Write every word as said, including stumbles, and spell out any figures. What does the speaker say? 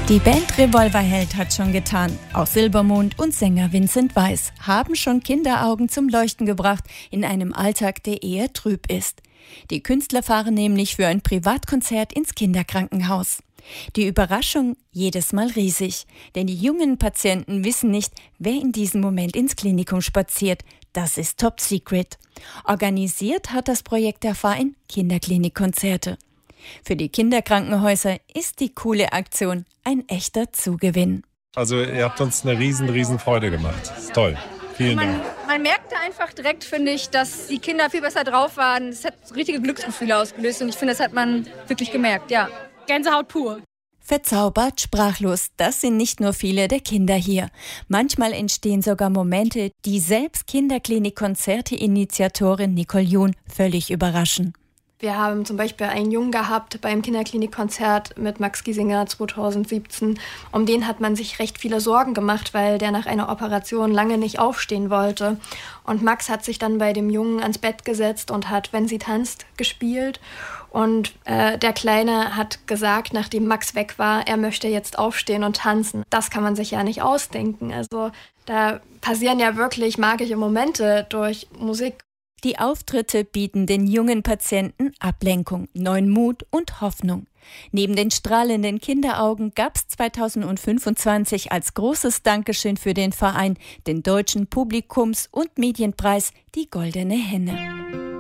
Die Band Revolverheld hat schon getan. Auch Silbermond und Sänger Vincent Weiss haben schon Kinderaugen zum Leuchten gebracht in einem Alltag, der eher trüb ist. Die Künstler fahren nämlich für ein Privatkonzert ins Kinderkrankenhaus. Die Überraschung jedes Mal riesig, denn die jungen Patienten wissen nicht, wer in diesem Moment ins Klinikum spaziert. Das ist top secret. Organisiert hat das Projekt der Verein Kinderklinikkonzerte. Für die Kinderkrankenhäuser ist die coole Aktion ein echter Zugewinn. Also ihr habt uns eine riesen, riesen Freude gemacht. Das ist toll. Vielen man, Dank. Man merkte einfach direkt, finde ich, dass die Kinder viel besser drauf waren. Es hat richtige Glücksgefühle ausgelöst und ich finde, das hat man wirklich gemerkt, ja. Gänsehaut pur. Verzaubert, sprachlos, das sind nicht nur viele der Kinder hier. Manchmal entstehen sogar Momente, die selbst Kinderklinik-Konzerte-Initiatorin Nicole Jun völlig überraschen. Wir haben zum Beispiel einen Jungen gehabt beim Kinderklinikkonzert mit Max Giesinger zweitausendsiebzehn. Um den hat man sich recht viele Sorgen gemacht, weil der nach einer Operation lange nicht aufstehen wollte. Und Max hat sich dann bei dem Jungen ans Bett gesetzt und hat Wenn sie tanzt gespielt. Und äh, der Kleine hat gesagt, nachdem Max weg war, er möchte jetzt aufstehen und tanzen. Das kann man sich ja nicht ausdenken. Also da passieren ja wirklich magische Momente durch Musik. Die Auftritte bieten den jungen Patienten Ablenkung, neuen Mut und Hoffnung. Neben den strahlenden Kinderaugen gab es zweitausendfünfundzwanzig als großes Dankeschön für den Verein den Deutschen Publikums- und Medienpreis, die Goldene Henne.